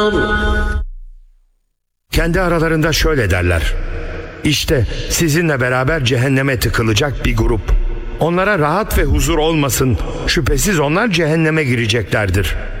Kendi aralarında şöyle derler: İşte sizinle beraber cehenneme tıkılacak bir grup. Onlara rahat ve huzur olmasın. Şüphesiz onlar cehenneme gireceklerdir.